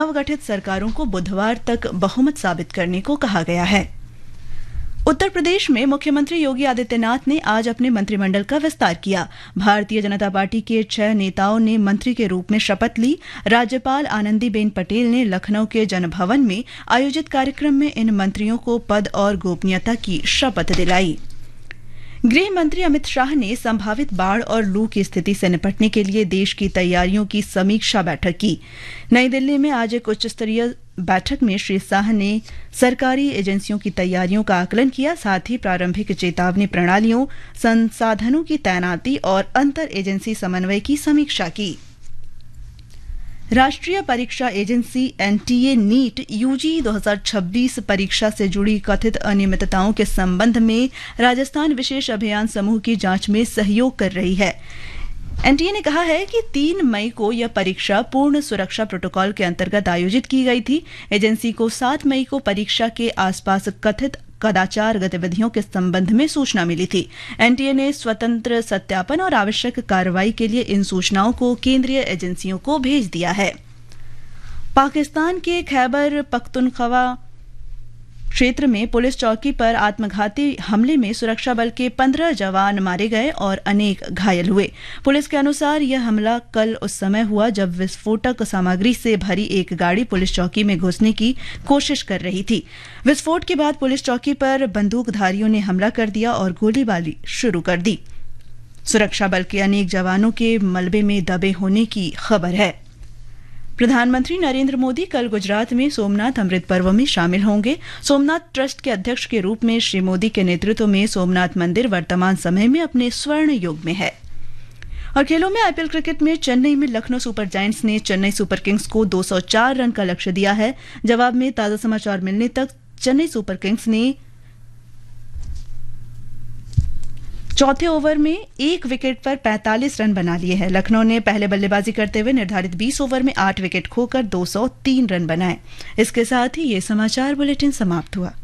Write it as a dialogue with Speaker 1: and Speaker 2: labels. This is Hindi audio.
Speaker 1: नवगठित सरकारों को बुधवार तक बहुमत साबित करने को कहा गया है। उत्तर प्रदेश में मुख्यमंत्री योगी आदित्यनाथ ने आज अपने मंत्रिमंडल का विस्तार किया। भारतीय जनता पार्टी के 6 नेताओं ने मंत्री के रूप में शपथ ली। राज्यपाल आनंदीबेन पटेल ने लखनऊ के जनभवन में आयोजित कार्यक्रम में इन मंत्रियों को पद और गोपनीयता की शपथ दिलाई। गृह मंत्री अमित शाह ने संभावित बाढ़ और लू की स्थिति से निपटने के लिए देश की तैयारियों की समीक्षा बैठक की। नई दिल्ली में आज एक उच्च स्तरीय बैठक में श्री शाह ने सरकारी एजेंसियों की तैयारियों का आकलन किया, साथ ही प्रारंभिक चेतावनी प्रणालियों, संसाधनों की तैनाती और अंतर एजेंसी समन्वय की समीक्षा की। राष्ट्रीय परीक्षा एजेंसी एनटीए नीट यूजी 2026 परीक्षा से जुड़ी कथित अनियमितताओं के संबंध में राजस्थान विशेष अभियान समूह की जांच में सहयोग कर रही है। एनटीए ने कहा है कि 3 मई को यह परीक्षा पूर्ण सुरक्षा प्रोटोकॉल के अंतर्गत आयोजित की गई थी। एजेंसी को 7 मई को परीक्षा के आसपास कथित कदाचार गतिविधियों के संबंध में सूचना मिली थी। एनटीए ने स्वतंत्र सत्यापन और आवश्यक कार्रवाई के लिए इन सूचनाओं को केंद्रीय एजेंसियों को भेज दिया है। पाकिस्तान के खैबर पख्तूनख्वा क्षेत्र में पुलिस चौकी पर आत्मघाती हमले में सुरक्षा बल के 15 जवान मारे गए और अनेक घायल हुए। पुलिस के अनुसार यह हमला कल उस समय हुआ जब विस्फोटक सामग्री से भरी एक गाड़ी पुलिस चौकी में घुसने की कोशिश कर रही थी। विस्फोट के बाद पुलिस चौकी पर बंदूकधारियों ने हमला कर दिया और गोलीबारी शुरू कर दी। सुरक्षा बल के अनेक जवानों के मलबे में दबे होने की खबर है। प्रधानमंत्री नरेंद्र मोदी कल गुजरात में सोमनाथ अमृत पर्व में शामिल होंगे। सोमनाथ ट्रस्ट के अध्यक्ष के रूप में श्री मोदी के नेतृत्व में सोमनाथ मंदिर वर्तमान समय में अपने स्वर्ण युग में है। और खेलों में आईपीएल क्रिकेट में चेन्नई में लखनऊ सुपर जायंट्स ने चेन्नई सुपर किंग्स को 204 रन का लक्ष्य दिया है। जवाब में ताजा समाचार मिलने तक चेन्नई सुपर किंग्स ने चौथे ओवर में 1 विकेट पर 45 रन बना लिए हैं। लखनऊ ने पहले बल्लेबाजी करते हुए निर्धारित 20 ओवर में 8 विकेट खोकर 203 रन बनाए। इसके साथ ही ये समाचार बुलेटिन समाप्त हुआ।